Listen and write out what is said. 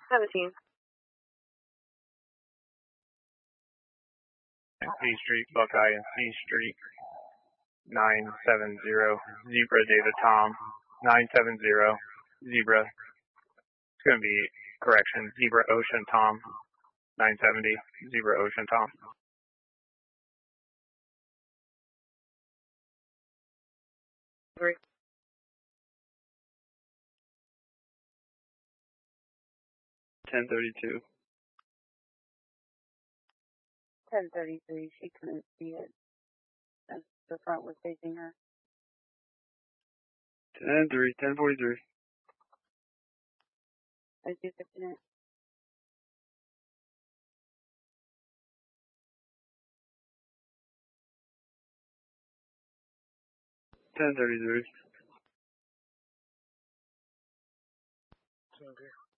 17. C Street, Buckeye, and C Street, 970, Zebra, David, Tom, 970, Zebra. It's going to be correction, Zebra, Ocean, Tom, 970, Zebra, Ocean, Tom. Three. 1032. 1033. She couldn't see it. And the front was facing her. 10-3, 1043. I see 15 it. 1033.